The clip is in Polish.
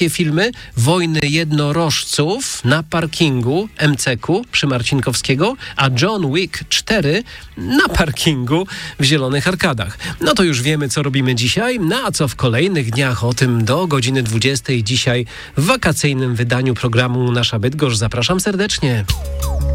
filmy Wojny jednorożców na parkingu MCK-u przy Marcinkowskiego, a John Wick 4 na parkingu w Zielonych Arkadach. No to już wiemy, co robimy dzisiaj, a co w kolejnych dniach, o tym do godziny 20 dzisiaj w wakacyjnym wydaniu programu Nasza Bydgoszcz. Zapraszam serdecznie.